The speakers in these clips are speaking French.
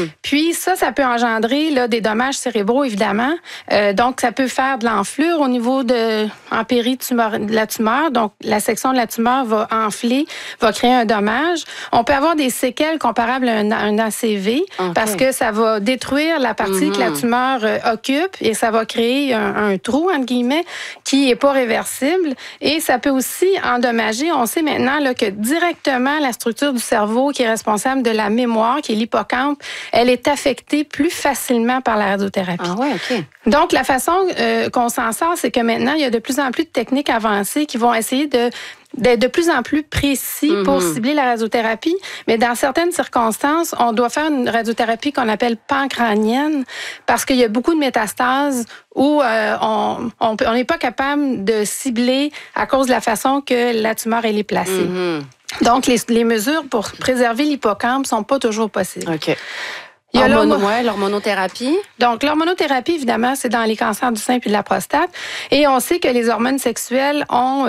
Puis ça peut engendrer là, des dommages cérébraux, évidemment. Donc, ça peut faire de l'enflure au niveau de la tumeur. Donc, la section de la tumeur va enfler, va créer un dommage. On peut avoir des séquelles comparables à un ACV parce que ça va détruire la partie que la tumeur occupe et ça va créer un trou, entre guillemets, qui n'est pas réversible. Et ça peut aussi endommager. On sait maintenant là, que directement, la structure du cerveau qui est responsable de la mémoire, qui est l'hippocampe, elle est affectée plus facilement par la radiothérapie. Ah ouais, OK. Donc, la façon qu'on s'en sort, c'est que maintenant, il y a de plus en plus de techniques avancées qui vont essayer d'être de plus en plus précis pour cibler la radiothérapie. Mais dans certaines circonstances, on doit faire une radiothérapie qu'on appelle pancranienne parce qu'il y a beaucoup de métastases où on n'est pas capable de cibler à cause de la façon que la tumeur elle est placée. Donc, les mesures pour préserver l'hippocampe sont pas toujours possibles. OK. Il y a l'hormonothérapie. Donc, l'hormonothérapie, évidemment, c'est dans les cancers du sein puis de la prostate. Et on sait que les hormones sexuelles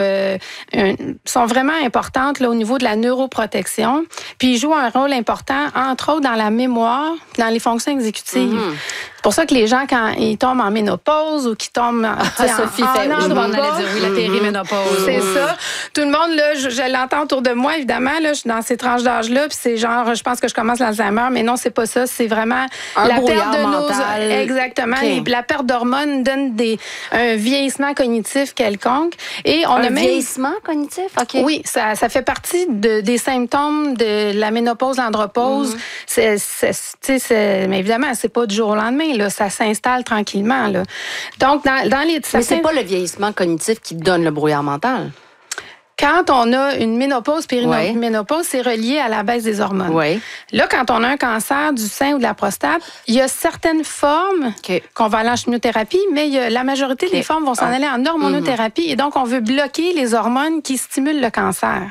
sont vraiment importantes là, au niveau de la neuroprotection. Puis, ils jouent un rôle important, entre autres, dans la mémoire, dans les fonctions exécutives. C'est pour ça que les gens, quand ils tombent en ménopause ou qu'ils tombent Sophie fait, je m'en allais dire oui, la périménopause. C'est ça. Tout le monde, là, je l'entends autour de moi, évidemment, là, je suis dans ces tranches d'âge-là, puis c'est genre, je pense que je commence l'Alzheimer, mais non, c'est pas ça. C'est vraiment la perte de mental. Exactement. Okay. La perte d'hormones donne un vieillissement cognitif quelconque. Et on vieillissement cognitif? OK. Oui, ça fait partie des symptômes de la ménopause, l'andropause. Mais évidemment, c'est pas du jour au lendemain. Là, ça s'installe tranquillement. Là. Donc, dans les... Mais c'est pas le vieillissement cognitif qui donne le brouillard mental? Quand on a une ménopause, périménopause, c'est relié à la baisse des hormones. Oui. Là, quand on a un cancer du sein ou de la prostate, il y a certaines formes qu'on va aller en chimiothérapie, mais la majorité des formes vont s'en aller en hormonothérapie. Et donc, on veut bloquer les hormones qui stimulent le cancer.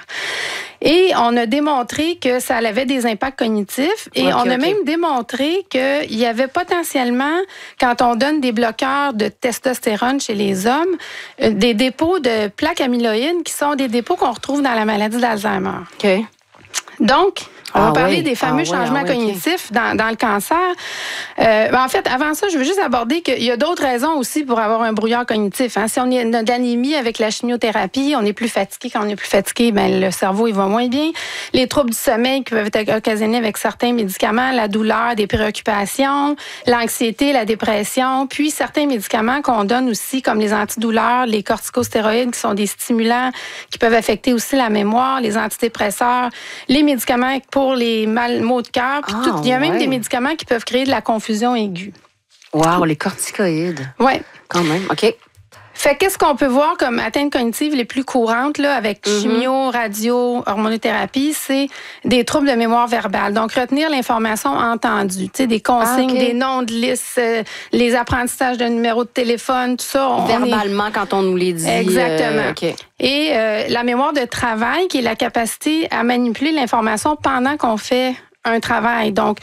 Et on a démontré que ça avait des impacts cognitifs. Et on a même démontré qu'il y avait potentiellement, quand on donne des bloqueurs de testostérone chez les hommes, des dépôts de plaques amyloïdes qui sont des dépôts qu'on retrouve dans la maladie d'Alzheimer. OK. Donc, on va parler des fameux changements cognitifs dans le cancer. En fait, avant ça, je veux juste aborder qu'il y a d'autres raisons aussi pour avoir un brouillard cognitif. Hein. Si on a de l'anémie avec la chimiothérapie, on est plus fatigué. Quand on est plus fatigué, le cerveau il va moins bien. Les troubles du sommeil qui peuvent être occasionnés avec certains médicaments, la douleur, des préoccupations, l'anxiété, la dépression, puis certains médicaments qu'on donne aussi, comme les antidouleurs, les corticostéroïdes, qui sont des stimulants qui peuvent affecter aussi la mémoire, les antidépresseurs, les médicaments pour les maux de cœur. Il y a même des médicaments qui peuvent créer de la confusion aiguë. Wow, les corticoïdes. Oui. Quand même, OK. Fait qu'est-ce qu'on peut voir comme atteintes cognitives les plus courantes là, avec chimio, radio, hormonothérapie, c'est des troubles de mémoire verbale. Donc, retenir l'information entendue, tu sais, des consignes, des noms de listes, les apprentissages de numéros de téléphone, tout ça. Verbalement, quand on nous les dit. Exactement. OK. Et la mémoire de travail, qui est la capacité à manipuler l'information pendant qu'on fait un travail. Donc,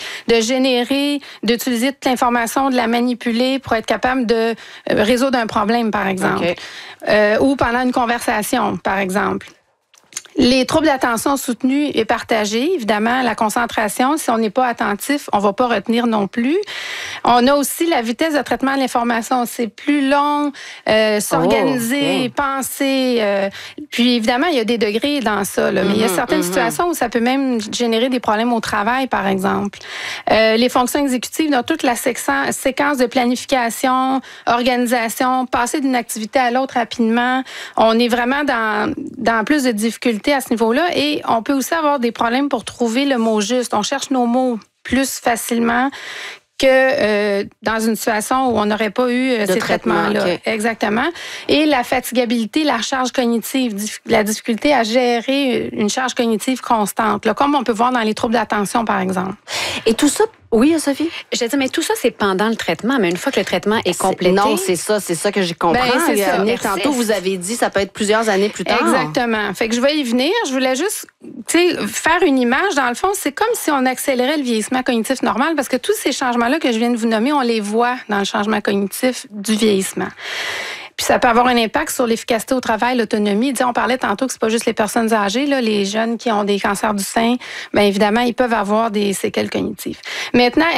d'utiliser toute l'information, de la manipuler pour être capable de résoudre un problème, par exemple. Ou pendant une conversation, par exemple. Les troubles d'attention soutenue et partagée, évidemment, la concentration, si on n'est pas attentif, on va pas retenir non plus. On a aussi la vitesse de traitement de l'information. C'est plus long, s'organiser, penser. Puis évidemment, il y a des degrés dans ça. Là. Mais il y a certaines situations où ça peut même générer des problèmes au travail, par exemple. Les fonctions exécutives, dans toute la séquence de planification, organisation, passer d'une activité à l'autre rapidement. On est vraiment dans plus de difficultés à ce niveau-là. Et on peut aussi avoir des problèmes pour trouver le mot juste. On cherche nos mots plus facilement que dans une situation où on n'aurait pas eu ces traitements-là. Exactement. Et la fatigabilité, la charge cognitive, la difficulté à gérer une charge cognitive constante, là, comme on peut voir dans les troubles d'attention, par exemple. Et tout ça, oui, Sophie? Je dis, mais tout ça, c'est pendant le traitement. Mais une fois que le traitement est complété... Non, c'est ça que j'ai compris. C'est ça. Tantôt, vous avez dit, ça peut être plusieurs années plus tard. Exactement. Fait que je vais y venir. Je voulais juste, faire une image. Dans le fond, c'est comme si on accélérait le vieillissement cognitif normal parce que tous ces changements-là que je viens de vous nommer, on les voit dans le changement cognitif du vieillissement. Puis ça peut avoir un impact sur l'efficacité au travail, l'autonomie. On parlait tantôt que c'est pas juste les personnes âgées, là, les jeunes qui ont des cancers du sein, bien évidemment, ils peuvent avoir des séquelles cognitives. Maintenant,